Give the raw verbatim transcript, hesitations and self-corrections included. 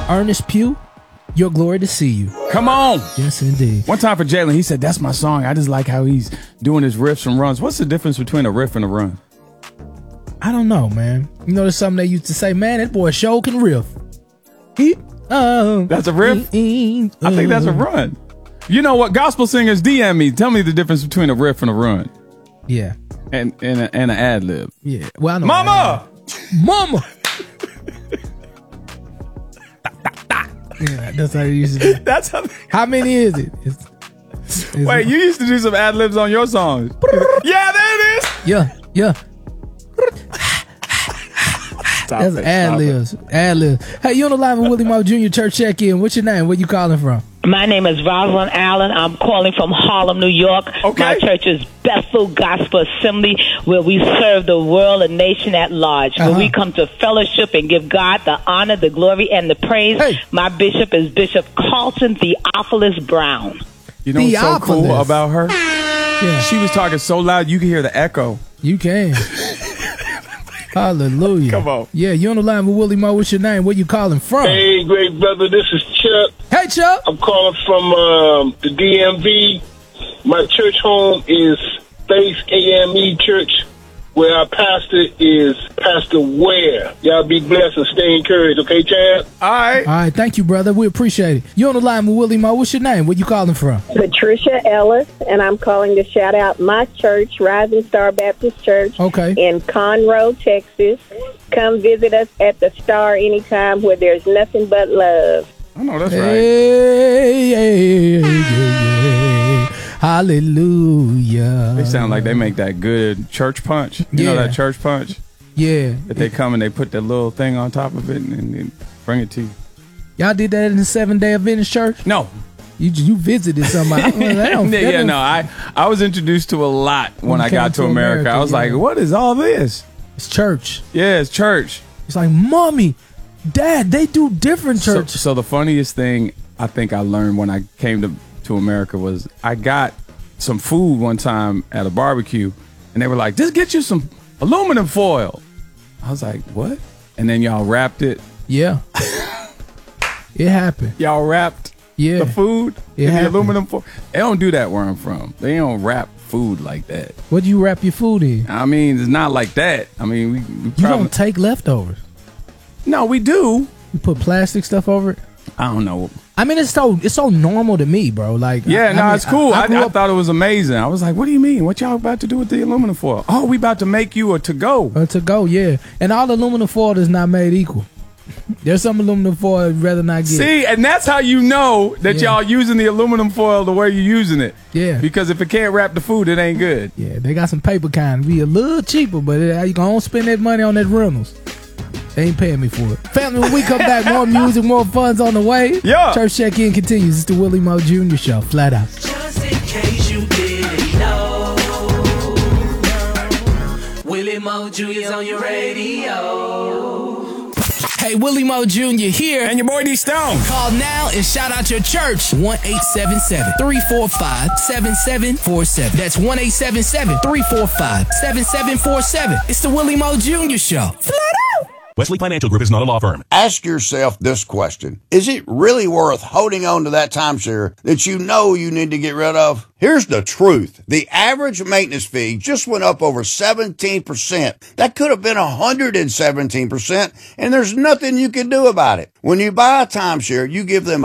Ernest Pugh, Your Glory to See You. Come on. Yes, indeed. One time for Jalen, he said, that's my song. I just like how he's doing his riffs and runs. What's the difference between a riff and a run? I don't know, man. You know, there's something they used to say, man, that boy sure can riff. He, uh, that's a riff? He, uh, I think that's a run. You know what? Gospel singers D M me. Tell me the difference between a riff and a run. Yeah. And and, a, and an ad lib. Yeah. Well, I know. Mama! Mama! Yeah, that's how you used to do. That's how. How many is it? It's, it's Wait, you used to do some ad libs on your songs. Yeah, there it is. Yeah, yeah. Stop That's it, ad libs. Ad libs. Hey, you on the line with Willie Moore Junior Church Check In. What's your name? Where you calling from? My name is Rosalind Allen. I'm calling from Harlem, New York. Okay. My church is Bethel Gospel Assembly, where we serve the world and nation at large. Uh-huh. Where we come to fellowship and give God the honor, the glory, and the praise. Hey. My bishop is Bishop Carlton Theophilus Brown. You know what's so cool Theophilus. about her? Yeah. She was talking so loud you could hear the echo. You can. Hallelujah. Come on. Yeah, you on the line with Willie Moore. What's your name? Where you calling from? Hey, great brother, this is Chuck. Hey, Chuck. I'm calling from um, the D M V. My church home is Faith A M E Church, where our pastor is Pastor Ware. Y'all be blessed and stay encouraged, okay, Chad? All right. All right, thank you, brother. We appreciate it. You on the line with Willie Moore. What's your name? Where you calling from? Patricia Ellis, and I'm calling to shout out my church, Rising Star Baptist Church, Okay. in Conroe, Texas. Come visit us at the Star anytime, where there's nothing but love. I know that's right. Hey, hey, hey, hey, hallelujah. They sound like they make that good church punch. You Yeah. know that church punch? Yeah. That they come and they put that little thing on top of it and, and, and bring it to you. Y'all did that in the seven day Adventist church? No. You you visited somebody. I don't- that don't- that yeah, don't- no, I, I was introduced to a lot when, When you I got came to to America. America, I was yeah. like, what is all this? It's church. Yeah, it's church. It's like, Mommy, Dad, they do different So, church. so the funniest thing I think I learned when I came to, to America was I got some food one time at a barbecue, and they were like, just get you some aluminum foil. I was like, what? And then y'all wrapped it. Yeah. It happened. Y'all wrapped Yeah. the food It in the happened. aluminum foil. They don't do that where I'm from. They don't wrap food like that. What do you wrap your food in? I mean, it's not like that. I mean, we, we You probably, don't take leftovers. no, we do. You put plastic stuff over it. I don't know. I mean, it's so it's so normal to me, bro. Like, Yeah, I, no, I mean, it's cool. I, I, I grew I up- thought it was amazing. I was like, what do you mean? What y'all about to do with the aluminum foil? Oh, we about to make you a to-go. Uh, to go, yeah. And all aluminum foil is not made equal. There's some aluminum foil I'd rather not get. See, and that's how you know that Yeah. y'all using the aluminum foil the way you're using it. Yeah. Because if it can't wrap the food, it ain't good. Yeah, they got some paper kind. Be a little cheaper, but it, you gonna spend that money on that Reynolds. They ain't paying me for it. Family, when we come back, more music, more funds on the way. Yeah. Church Check-In continues. It's the Willie Moore Junior Show. Flat out. Just in case you didn't know, Willie Moore Junior's on your radio. Hey, Willie Moore Junior here. And your boy D Stone. Call now and shout out your church. one eight seven seven, three four five, seven seven four seven. That's one eight seven seven, three four five, seven seven four seven. It's the Willie Moore Junior Show. Flat out. Wesley Financial Group is not a law firm. Ask yourself this question. Is it really worth holding on to that timeshare that you know you need to get rid of? Here's the truth. The average maintenance fee just went up over seventeen percent. That could have been one hundred seventeen percent, and there's nothing you can do about it. When you buy a timeshare, you give them